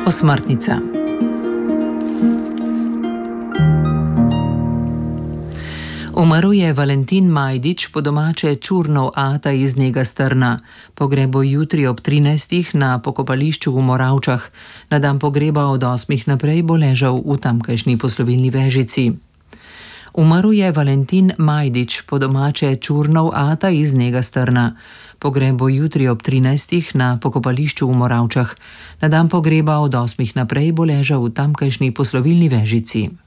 Osmrtnica. Umrl je Valentin Majdič, po domače Čurnov ata iz Njega Strna. Pogreb bo jutri ob 13. na pokopališču v Moravčah. Na dan pogreba od 8. naprej bo ležal v tamkajšnji poslovilni Vežici. Umrl je Valentin Majdič, po domače Čurnov ata iz Njega Strna. Pogreb bo jutri ob 13. na pokopališču v Moravčah. Na dan pogreba od 8. naprej bo ležal v tamkajšnji poslovilni Vežici.